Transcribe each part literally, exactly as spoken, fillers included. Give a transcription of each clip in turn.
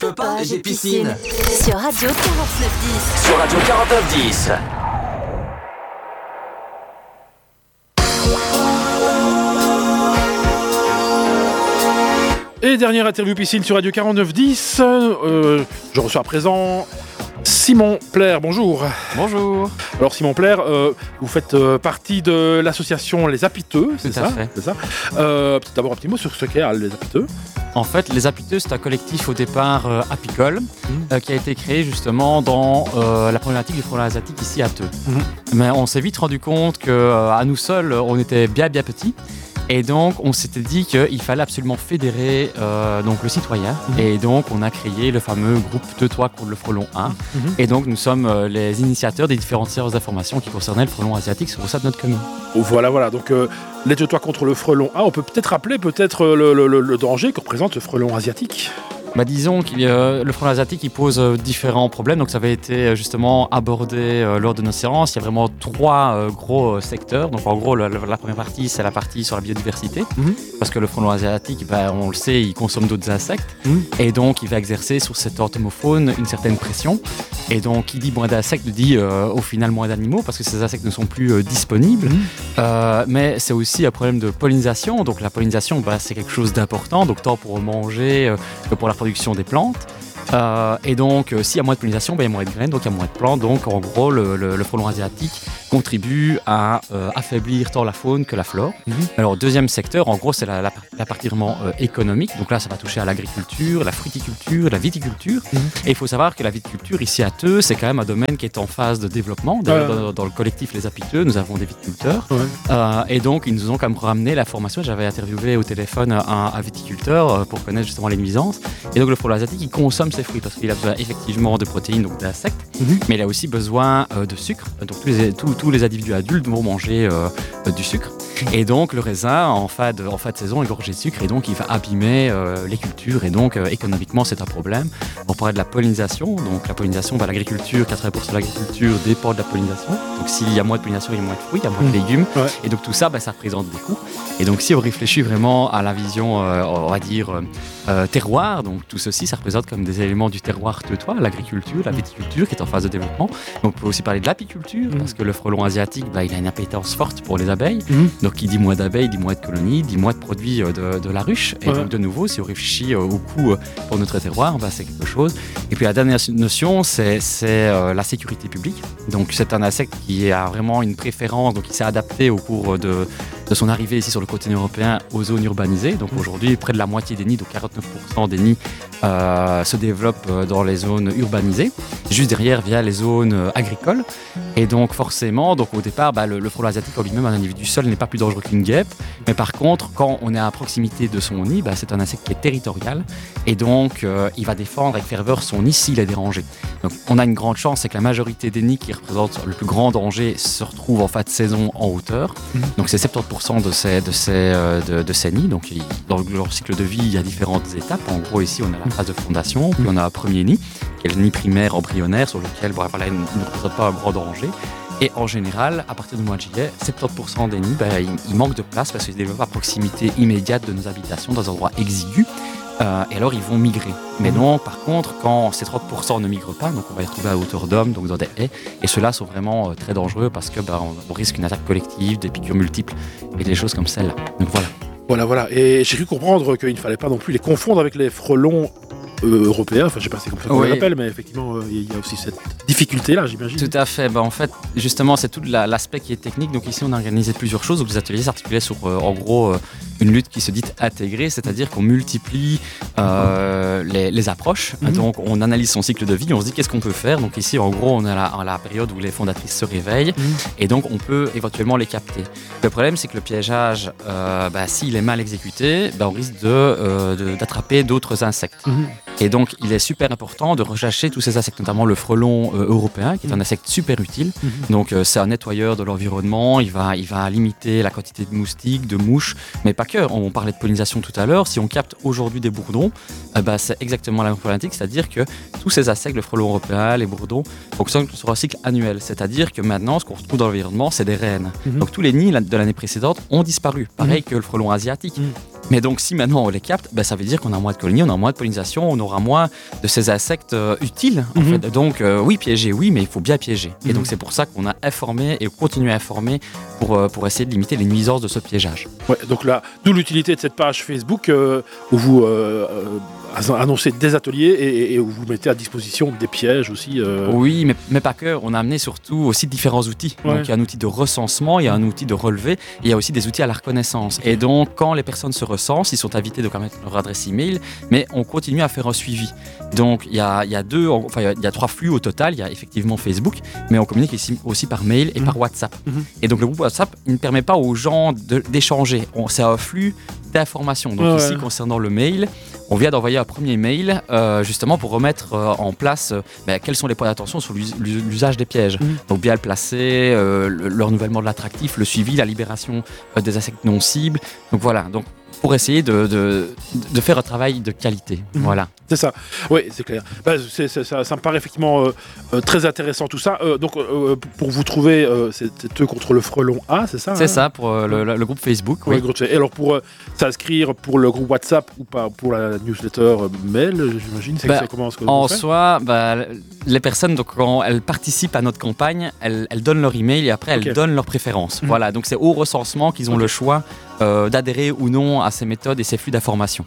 peux pas, j'ai piscine. Sur Radio quarante-neuf dix. Sur Radio quarante-neuf dix. Et dernière interview piscine sur Radio quarante-neuf dix. Euh, je reçois à présent Simon Plaire. Bonjour. Bonjour. Alors Simon Plaire, euh, vous faites euh, partie de l'association Les Apiteux, c'est Tout ça, à fait. c'est ça euh, Peut-être d'abord un petit mot sur ce qu'est Les Apiteux. En fait, Les Apiteux, c'est un collectif au départ euh, apicole Mmh. euh, qui a été créé justement dans euh, la problématique du frelon asiatique ici à Theux. Mmh. Mais on s'est vite rendu compte qu'à euh, nous seuls, on était bien bien petits. Et donc, on s'était dit qu'il fallait absolument fédérer euh, donc, le citoyen. Mmh. Et donc, on a créé le fameux groupe Deux Toits contre le frelon un. Mmh. Et donc, nous sommes euh, les initiateurs des différentes séances d'information qui concernaient le frelon asiatique sur le sein de notre commune. Voilà, voilà. Donc, euh, les deux toits contre le frelon. Ah, on peut peut-être rappeler peut-être le, le, le, le danger que représente ce frelon asiatique. Bah, disons que euh, le frelon asiatique il pose euh, différents problèmes, donc ça avait été euh, justement abordé euh, lors de nos séances. Il y a vraiment trois euh, gros euh, secteurs. Donc en gros, la, la, la première partie, c'est la partie sur la biodiversité, Mm-hmm. parce que le frelon asiatique, bah, on le sait, il consomme d'autres insectes, Mm. et donc il va exercer sur cette entomofaune une certaine pression. Et donc, qui dit moins d'insectes dit euh, au final moins d'animaux, parce que ces insectes ne sont plus euh, disponibles. Mm. Euh, mais c'est aussi un problème de pollinisation. Donc la pollinisation, bah, c'est quelque chose d'important, donc tant pour manger euh, que pour la production des plantes. Euh, et donc, euh, s'il y a moins de pollinisation, bah, il y a moins de graines, donc il y a moins de plantes. Donc, en gros, le, le, le frelon asiatique contribue à euh, affaiblir tant la faune que la flore. Mmh. Alors, deuxième secteur, en gros, c'est la, la, la partie vraiment euh, économique. Donc là, ça va toucher à l'agriculture, la fruticulture, la viticulture. Mmh. Et il faut savoir que la viticulture, ici à Theux, c'est quand même un domaine qui est en phase de développement. D'ailleurs, Ouais. dans, dans le collectif Les Apiteux, nous avons des viticulteurs. Ouais. Euh, et donc, ils nous ont quand même ramené l'information. J'avais interviewé au téléphone un, un viticulteur euh, pour connaître justement les nuisances. Et donc, le frelon asiatique, il consomme ses fruits parce qu'il a besoin effectivement de protéines, donc d'insectes, Mhm. mais il a aussi besoin euh, de sucre. Donc, tous les, tous, tous les individus adultes vont manger euh, euh, du sucre. Et donc, le raisin, en fin de, en fin de saison, est gorgé de sucre et donc il va abîmer euh, les cultures. Et donc, euh, économiquement, c'est un problème. On parlait de la pollinisation. Donc, la pollinisation, bah, l'agriculture, quatre-vingts pour cent de l'agriculture dépend de la pollinisation. Donc, s'il y a moins de pollinisation, il y a moins de fruits, il y a moins Mhm. de légumes. Ouais. Et donc, tout ça, bah, ça représente des coûts. Et donc, si on réfléchit vraiment à la vision, euh, on va dire, euh, euh, terroir, donc tout ceci, ça représente comme des éléments du terroir teutois, l'agriculture, la viticulture qui est en phase de développement. Donc, on peut aussi parler de l'apiculture, Mhm. parce que le frelon asiatique, bah, il a une appétence forte pour les abeilles. Mhm. Donc, qui dit moins d'abeilles, dit moins de colonies, dit moins de produits euh, de, de la ruche. Et Ouais. donc, de nouveau, si on réfléchit euh, au coût euh, pour notre terroir, bah, c'est quelque chose. Et puis, la dernière notion, c'est, c'est euh, la sécurité publique. Donc, c'est un insecte qui a vraiment une préférence, donc il s'est adapté au cours de, de son arrivée ici sur le continent européen aux zones urbanisées. Donc, aujourd'hui, près de la moitié des nids, donc quarante-neuf pour cent des nids, euh, se développent euh, dans les zones urbanisées. Juste derrière, via les zones euh, agricoles. Et donc, forcément, donc, au départ, bah, le, le frelon asiatique en lui-même, un individu seul, n'est pas plus dangereux qu'une guêpe. Mais par contre, quand on est à proximité de son nid, bah, c'est un insecte qui est territorial. Et donc, euh, il va défendre avec ferveur son nid s'il est dérangé. Donc, on a une grande chance, c'est que la majorité des nids qui représentent le plus grand danger se retrouvent en fin de saison en hauteur. Mhm. Donc, c'est soixante-dix pour cent de ces, de ces, euh, de, de ces nids. Donc, il- dans leur cycle de vie, il y a différentes étapes. En gros, ici, on a la phase de fondation, puis on a un premier nid, qui est le nid primaire embryonnaire, sur lequel bon, voilà, il ne représente pas un grand danger. Et en général, à partir du mois de juillet, soixante-dix pour cent des nids, ben, ils, ils manquent de place parce qu'ils se développent à proximité immédiate de nos habitations, dans un endroit exigu. Euh, et alors, ils vont migrer. Mais non, par contre, quand ces trente pour cent ne migrent pas, donc on va les retrouver à hauteur d'homme, donc dans des haies, et ceux-là sont vraiment euh, très dangereux parce que ben, on, on risque une attaque collective, des piqûres multiples et des choses comme celle-là. Donc voilà. Voilà, voilà. Et j'ai cru comprendre qu'il ne fallait pas non plus les confondre avec les frelons euh, européens. Enfin, je ne sais pas si c'est comme ça qu'on Oui. les appelle, mais effectivement, euh, il y a aussi cette difficulté-là, j'imagine. Tout à fait. Ben, en fait, justement, c'est tout la- l'aspect qui est technique. Donc ici, on a organisé plusieurs choses. Donc les ateliers s'articulaient sur, euh, en gros, euh, une lutte qui se dit intégrée, c'est-à-dire qu'on multiplie euh, les, les approches. Mhm. Donc on analyse son cycle de vie, on se dit qu'est-ce qu'on peut faire. Donc ici, en gros, on est à la, à la période où les fondatrices se réveillent Mhm. et donc on peut éventuellement les capter. Le problème, c'est que le piégeage, euh, bah, s'il est mal exécuté, bah, on risque de, euh, de- d'attraper d'autres insectes. Mhm. Et donc, il est super important de rechercher tous ces insectes, notamment le frelon euh, européen, qui est un insecte super utile. Mhm. Donc, euh, c'est un nettoyeur de l'environnement. Il va, il va limiter la quantité de moustiques, de mouches, mais pas que. On parlait de pollinisation tout à l'heure. Si on capte aujourd'hui des bourdons, eh ben, c'est exactement la même problématique, c'est-à-dire que tous ces insectes, le frelon européen, les bourdons, fonctionnent sur un cycle annuel. C'est-à-dire que maintenant, ce qu'on retrouve dans l'environnement, c'est des reines. Mhm. Donc, tous les nids de l'année précédente ont disparu, pareil Mhm. que le frelon asiatique. Mhm. Mais donc, si maintenant on les capte, ben, ça veut dire qu'on a moins de colonies, on a moins de pollinisation, on aura moins de ces insectes euh, utiles. En Mhm. fait. Donc, euh, oui, piéger, oui, mais il faut bien piéger. Et Mhm. donc, c'est pour ça qu'on a informé et continue à informer pour, euh, pour essayer de limiter les nuisances de ce piégeage. Ouais, donc là, d'où l'utilité de cette page Facebook euh, où vous euh, euh, annoncez des ateliers et, et où vous mettez à disposition des pièges aussi. euh. Oui, mais, mais pas que. On a amené surtout aussi différents outils. Ouais. Donc, il y a un outil de recensement, il y a un outil de relevé, et il y a aussi des outils à la reconnaissance. Et donc, quand les personnes se recensent, ils sont invités de mettre leur adresse email, mais on continue à faire un suivi. Donc, il y a, il y a deux, enfin, il y a, il y a trois flux au total. Il y a effectivement Facebook, mais on communique ici aussi par mail et Mhm. par WhatsApp. Mhm. Et donc, le groupe WhatsApp, il ne permet pas aux gens de- d'échanger. On- C'est un flux d'informations. Donc, Ouais, ici, ouais. concernant le mail, on vient d'envoyer un premier mail euh, justement pour remettre euh, en place euh, ben, quels sont les points d'attention sur l'us- l'us- l'usage des pièges. Mhm. Donc bien le placer, euh, le, le renouvellement de l'attractif, le suivi, la libération euh, des insectes non cibles. Donc voilà, donc pour essayer de, de, de faire un travail de qualité. Mhm. Voilà. C'est ça, oui, c'est clair. Bah, c'est- c'est- ça, ça me paraît effectivement euh, euh, très intéressant tout ça. Euh, donc, euh, pour vous trouver, euh, c'est c'est eux contre le frelon A, c'est ça C'est hein ça pour euh, le, le groupe Facebook. Ouais, Oui. gros, et alors, pour euh, s'inscrire pour le groupe WhatsApp ou pas pour la newsletter euh, mail, j'imagine, c'est Bah, c'est comment ce que En vous faites soi, bah, les personnes, donc, quand elles participent à notre campagne, elles, elles donnent leur email et après elles Ok. donnent leurs préférences. Mhm. Voilà, donc c'est au recensement qu'ils ont Ok. le choix euh, d'adhérer ou non à ces méthodes et ces flux d'informations.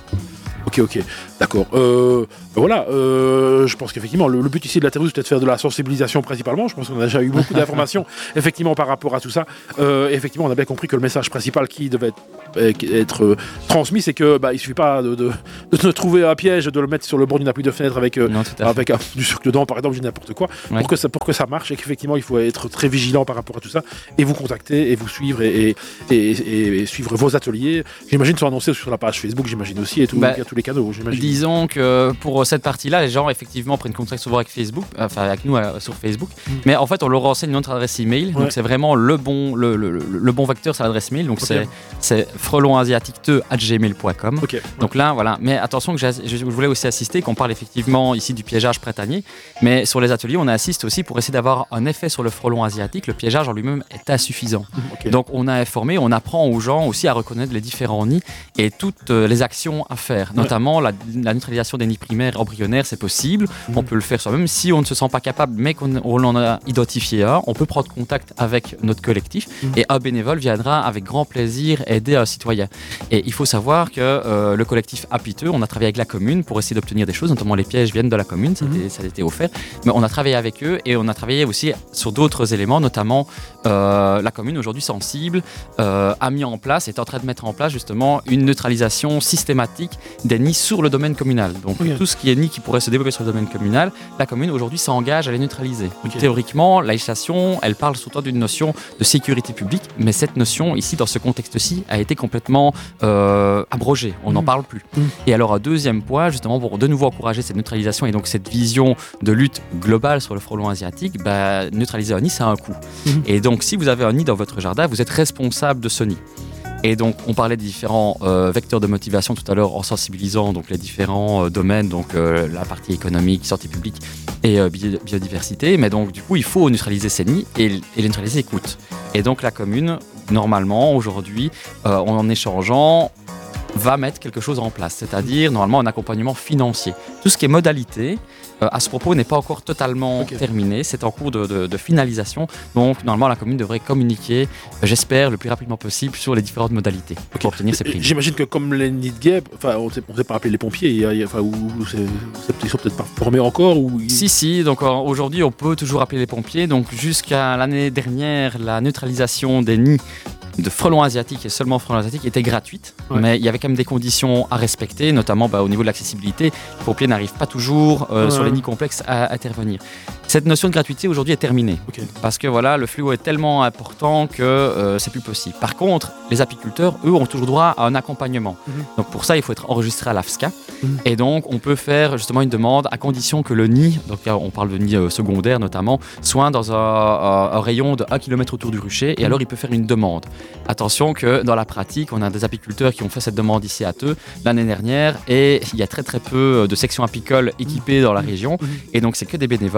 Ok, ok, d'accord. Euh, ben voilà, euh, je pense qu'effectivement, le, le but ici de l'interview, c'est peut-être faire de la sensibilisation principalement. Je pense qu'on a déjà eu beaucoup d'informations, effectivement, par rapport à tout ça. Euh, effectivement, on a bien compris que le message principal qui devait être, euh, être euh, transmis, c'est que bah, il suffit pas de, de, de trouver un piège, de le mettre sur le bord d'une appui de fenêtre avec, euh, Non, tout à fait. avec un- du sucre dedans, par exemple, je dis n'importe quoi, Ouais. pour, que ça, pour que ça marche et qu'effectivement, il faut être très vigilant par rapport à tout ça et vous contacter et vous suivre et, et, et, et- et suivre vos ateliers. J'imagine sont annoncés sur la page Facebook, j'imagine aussi, et tout, Bah, via tous les canaux, j'imagine. Disons que pour cette partie-là, les gens effectivement prennent contact souvent avec Facebook, enfin avec nous euh, sur Facebook, Mm. mais en fait on leur renseigne notre adresse email, Ouais. donc c'est vraiment le bon, le, le- le- le bon vecteur, c'est l'adresse mail, donc Ok. c'est, c'est frelonasiatique arobase gmail point com. Ok. Donc là, voilà. Mais attention, que j'ai- je je voulais aussi assister, qu'on parle effectivement ici du piégeage printanier, mais sur les ateliers, on assiste aussi pour essayer d'avoir un effet sur le frelon asiatique. Le piégeage en lui-même est insuffisant. Ok. Donc on a informé, on apprend aux gens aussi à reconnaître les différents nids et toutes euh, les actions à faire, Ouais. notamment la, la neutralisation des nids primaires embryonnaires, c'est possible. Mhm. On peut le faire soi-même si on ne se sent pas capable, mais qu'on on en a identifié un. On peut prendre contact avec notre collectif Mhm. et un bénévole viendra avec grand plaisir aider un citoyen. Et il faut savoir que euh, le collectif Apiteux, on a travaillé avec la commune pour essayer d'obtenir des choses, notamment les pièges viennent de la commune, ça, a été- ça a été offert. Mais on a travaillé avec eux et on a travaillé aussi sur d'autres éléments, notamment euh, la commune aujourd'hui sensible euh, a mis en place, est en train de mettre en place justement une neutralisation systématique des nids sur le domaine communal. Donc Ok. tout ce qui est nid qui pourrait se développer sur le domaine communal, la commune aujourd'hui s'engage à les neutraliser. Ok. Théoriquement, la législation, elle parle surtout d'une notion de sécurité publique, mais cette notion ici, dans ce contexte-ci, a été complètement euh, abrogée. On n'en Mhm. parle plus. Mhm. Et alors un deuxième point, justement pour de nouveau encourager cette neutralisation et donc cette vision de lutte globale sur le frelon asiatique, bah, neutraliser un nid, ça a un coût. Mhm. Et donc si vous avez un nid dans votre jardin, vous êtes responsable de ce nid. Et donc, on parlait des différents euh, vecteurs de motivation tout à l'heure en sensibilisant donc, les différents euh, domaines, donc euh, la partie économique, santé publique et euh, bi- biodiversité. Mais donc, du coup, il faut neutraliser ces nids et, et les neutraliser coûte. Et donc, la commune, normalement, aujourd'hui, euh, en échangeant, va mettre quelque chose en place, c'est-à-dire normalement un accompagnement financier. Tout ce qui est modalité, euh, à ce propos, n'est pas encore totalement Ok. terminé, c'est en cours de, de- de finalisation. Donc normalement, la commune devrait communiquer, euh, j'espère, le plus rapidement possible sur les différentes modalités pour obtenir ces Et primes. J'imagine que comme les nids de guêpes, enfin, on ne sait on sait pas appeler les pompiers, il y a- il y a- enfin, ou, ou c'est- c'est- ils sont peut-être pas formés encore ou ils- Si, si, donc euh, aujourd'hui on peut toujours appeler les pompiers. Donc jusqu'à l'année dernière, la neutralisation des nids de frelons asiatiques et seulement frelons asiatiques était gratuite, Ouais. mais il y avait quand même des conditions à respecter, notamment bah, au niveau de l'accessibilité. Les pompiers n'arrivent pas toujours euh, Ouais. sur les nids complexes à intervenir. Cette notion de gratuité aujourd'hui est terminée Ok. parce que voilà, le fléau est tellement important que euh, c'est plus possible. Par contre, les apiculteurs, eux, ont toujours droit à un accompagnement. Mhm. Donc pour ça, il faut être enregistré à l'A F S C A. Mhm. Et donc, on peut faire justement une demande à condition que le nid, donc là, on parle de nid euh, secondaire notamment, soit dans un, un- un rayon de un kilomètre autour du rucher. Et alors, il peut faire une demande. Attention que dans la pratique, on a des apiculteurs qui ont fait cette demande ici à Theux l'année dernière. Et il y a très très peu de sections apicoles équipées dans la région. Mhm. Et donc, c'est que des bénévoles qui font ça.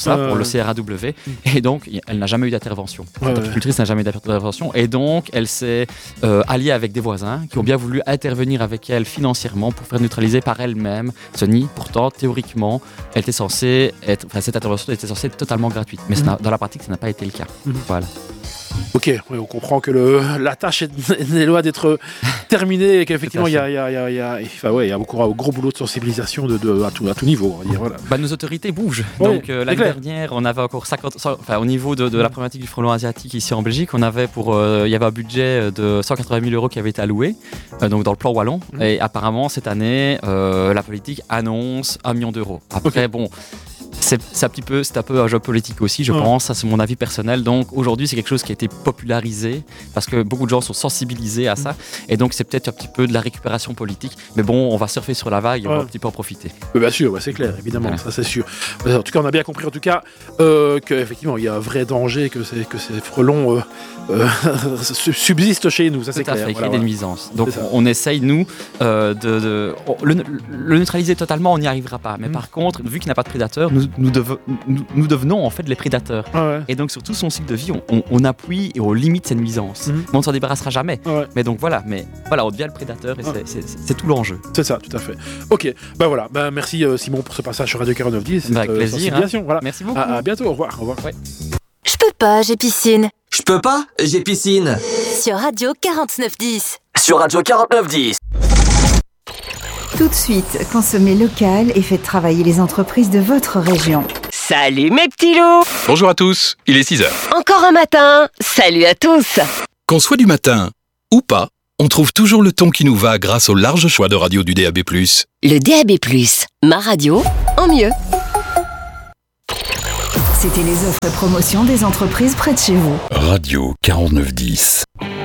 ça, Euh. pour le C R A W. Et donc, elle n'a jamais eu d'intervention. Ouais, Cette ouais. apicultrice n'a jamais eu d'intervention. Et donc, elle s'est euh, alliée avec des voisins qui ont bien voulu intervenir avec elle financièrement pour faire neutraliser par elle-même ce nid. Pourtant, théoriquement, elle était censée être, enfin, cette intervention était censée être totalement gratuite. Mais ça n'a- dans la pratique, ça n'a pas été le cas. Mhm. Voilà. Ok, oui, on comprend que le, la tâche est, est loin d'être terminée et qu'effectivement, il y a, il y, a, il y, a, il y, a, enfin, ouais, il y a beaucoup, un gros boulot de sensibilisation de, de, à, tout, à tout niveau. On va dire, voilà. Bah, nos autorités bougent. Oui, Donc euh, c'est l'année clair. dernière, on avait encore cinquante, cent, enfin, au niveau de, de la problématique du frelon asiatique ici en Belgique, on avait pour, euh, il y avait un budget de cent quatre-vingt mille euros qui avait été alloué, euh, donc dans le plan wallon. Mhm. Et apparemment cette année, euh, la politique annonce un million d'euros. Après, Ok. bon. C'est, c'est, un petit peu, c'est un peu un jeu politique aussi, je Ouais. pense. Ça, c'est mon avis personnel. Donc aujourd'hui, c'est quelque chose qui a été popularisé parce que beaucoup de gens sont sensibilisés à ça. Et donc, c'est peut-être un petit peu de la récupération politique. Mais bon, on va surfer sur la vague et on Ouais. va un petit peu en profiter. Euh, Bien sûr, ouais, c'est clair, évidemment, Voilà. ça c'est sûr. Euh, En tout cas, on a bien compris, en tout cas, euh, qu'effectivement, il y a un vrai danger que, c'est, que ces frelons euh, euh, subsistent chez nous, ça c'est Tout à clair. fait, Voilà, qu'il y ait des voilà. nuisances. Donc C'est ça. on, on essaye, nous, euh, de, de- on- le, le neutraliser totalement, on n'y arrivera pas. Mais Mm. par contre, vu qu'il n'a pas de prédateurs, nous, nous, deve- nous, nous devenons en fait les prédateurs. Ah ouais. Et donc sur tout son cycle de vie, on, on- on appuie et on limite ces nuisances. Mm. Mais on ne s'en débarrassera jamais. Ah ouais. Mais donc voilà, mais voilà, on devient le prédateur et Ah. c'est, c'est- c'est tout l'enjeu. C'est ça, tout à fait. Ok, ben voilà, ben merci euh, Simon pour ce passage sur Radio quarante-neuf dix. Bah, avec cette, euh, plaisir, sensibilisation, voilà. Merci beaucoup. À, à bientôt, au revoir. Au revoir. Je peux pas, j'ai piscine. Je peux pas, j'ai piscine. Sur Radio quarante-neuf dix. Sur Radio quarante-neuf dix. Tout de suite, consommez local et faites travailler les entreprises de votre région. Salut mes petits loups! Bonjour à tous, il est six heures. Encore un matin! Salut à tous! Qu'on soit du matin ou pas, on trouve toujours le ton qui nous va grâce au large choix de radio du D A B plus. Le D A B plus, ma radio en mieux. C'était les offres et promotions des entreprises près de chez vous. Radio quarante-neuf dix.